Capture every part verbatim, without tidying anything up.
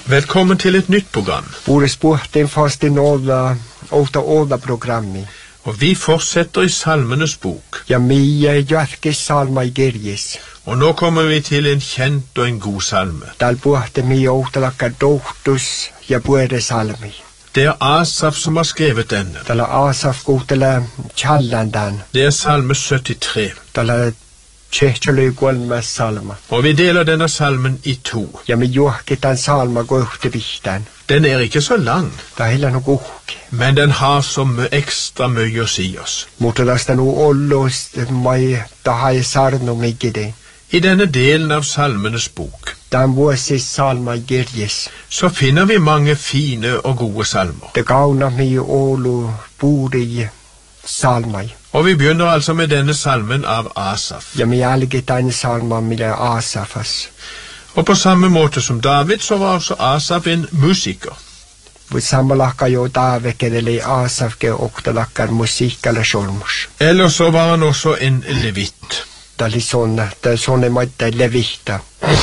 Velkommen til et nytt program. Vore sporten fast i nåda, åtta åda programmi. Og vi fortsetter i Salmenes bok. Ja, mi jörke salma i Girgis. Og nå kommer vi til en kjent og en god salme. Dal puhte mi åta lakar dohtus ja puere salmi. Det er Asaf som har skrevet denne. Dal Asaf gotele challandan. Det er salme syttitre. Dal tjehtsjøly kolme salma. Og vi deler denne salmen i to. Ja, mi johke den salma gå ut til vihtan. Den er ikke så lang, Da heller no guhke. men den har så mye ekstra mye å si oss. Mutulasta nu ollos mai tahai sarno migide. I denne delen av Salmenes bok Dan vuosis salma i Girgis. så finner vi mange fine og gode salmer. Det gauna mi olu puri salmai. Og vi begynner altså med denne salmen av Asaf. Ja, mi alget en salma mille Asafas. Og på samme måte som David så var også Asaf en musiker. Voi sammalakka jo Davekedeli Asafke oktalakkar musiikkalle solmus. Eller så var han også en levitt. Det oli sånne, det er sånne maita levihta.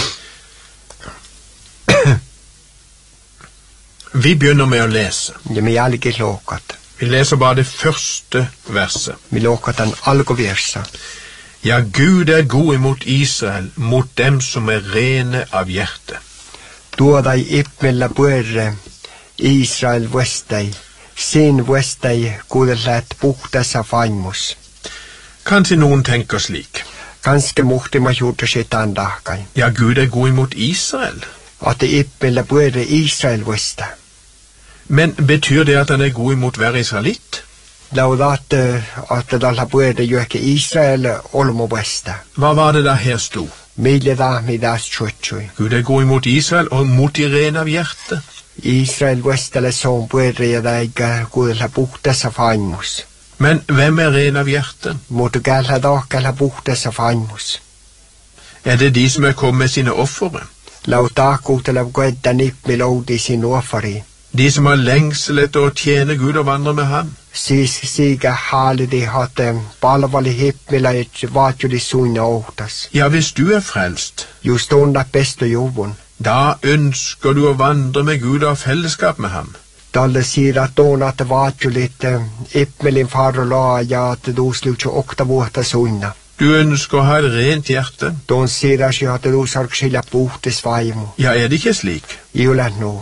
Vi begynner med å lese. Ja, mi alget låkat. Vi leser bare det første verset. Mi låkat den algovirsa. Ja, Gud er god imot Israel, mot dem som er rene av hjerte. Tuodai ippmellä puerre Israel vuestei. Sin vuestei kuudelläät puhtassa faimus. Kanskje noen tenker slik. Ganske muhtima juurta sitan dahkai. Ja, Gud er god imot Israel. At ippmellä puerre Israel vuesta. Men betyr det at han er god imot hver israelitt? Laudat at dalla puerre johke Israel olmo vuesta. Hva var det da her sto? Mille da mi das chuchui. Gud er god imot Israel og mot de rene av hjerte. Israel vuestale son puerre ja daiga kuudella puhtassa faimus. Men hvem er ren av hjerte? Mutta gällä dahkalla puhtassa faimus. Er det de som er kommet med sine offere? Lautakuutella kuedda nipmi loudi sin offari. De som har lengsel etter å tjene Gud og vandre med ham? Siis siga haalidi hatte palvali hippmillä et vaatjuli suinna ohtas. Ja, hvis du er frelst, Just onna pesto juvun. da ønsker du å vandre med Gud og ha fellesskap med ham. Dalle sier at on at vaatjulit ippmelin farola ja at duusluutsu okta vuotta suinna. Du ønsker å ha et rent hjerte. Don sier at at duusarksilla puhtis vaimu. Ja, er det ikke slik? Iulet nu.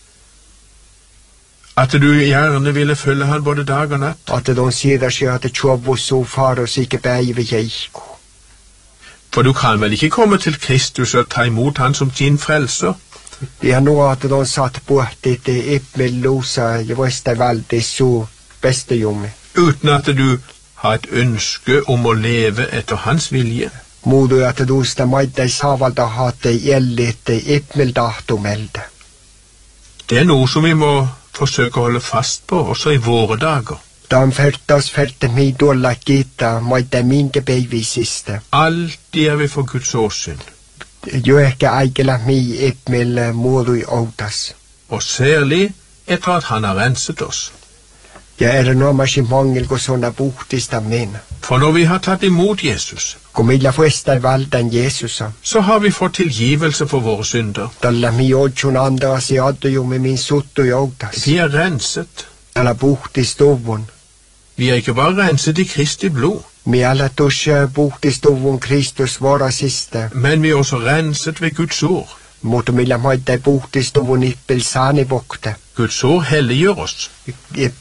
At du gjerne ville følge han både dag og natt? At don sier at at tjovussu faros ikke päivi jeikku. For du kan vel ikke komme til Kristus og ta imot han som din frelser? Ja nu at don satt puhtit ippmelluusa ja vuesta valdi su pestojummi. Uten at du har et ønske om å leve etter hans vilje. Muudu at duusta maittai saavalta haatte jellit ippmeldahtumelde. Det er noe som vi må forsøke å holde fast på, også i våre dager. Dan fertas ferte mi dolla kita maittai minke peivisiste. Alltid er vi for Guds åsyn, Jo ehkä aikela mi ippmel muodui outas. og særlig etter at han har renset oss. Ja er nomasi mangel kun sonna puhtista min. For når vi har tatt imot Jesus, Kun millä fuesta valdan Jeesusa. så har vi fått tilgivelse for våre synder. Tällä mi odsun antaasi addujumi min suttu outas. Vi er renset. Tällä puhtistuvun. Vi er ikke bare renset i Kristi blod, Mi alla tuossa puhtistuvun Kristus varasiste. men vi er også renset ved Guds ord. Mutta millä maittai puhtistuvun ippel saani vokte. Guds ord helliggjør oss.